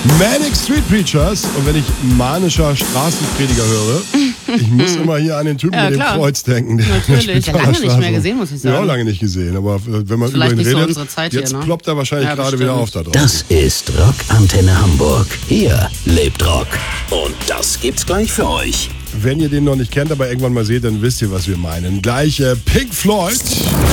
Manic Street Preachers. Und wenn ich manischer Straßenprediger höre, ich muss immer hier an den Typen mit dem Kreuz denken. Natürlich, ja, lange nicht mehr gesehen, muss ich sagen. Ja, lange nicht gesehen, aber wenn man vielleicht über ihn nicht redet, so unsere Zeit jetzt hier, ne? ploppt er wahrscheinlich gerade wieder auf da drauf. Das ist Rockantenne Hamburg. Hier lebt Rock. Und das gibt's gleich für euch. Wenn ihr den noch nicht kennt, aber irgendwann mal seht, dann wisst ihr, was wir meinen. Gleich Pink Floyd.